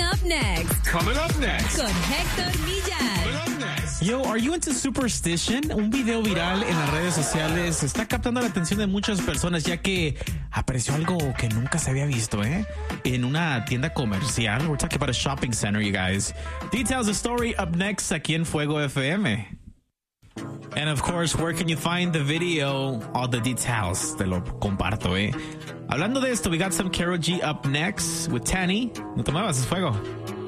up next. Coming up next. Con Héctor Millar. Coming up next. Yo, are you into superstition? Un video viral en las redes sociales está captando la atención de muchas personas ya que apareció algo que nunca se había visto, en una tienda comercial. We're talking about a shopping center, you guys. Details of the story up next aquí en Fuego FM. And of course, where can you find the video? All the details. Te lo comparto, Hablando de esto, we got some Karol G up next with Tanny. No te muevas, es Fuego.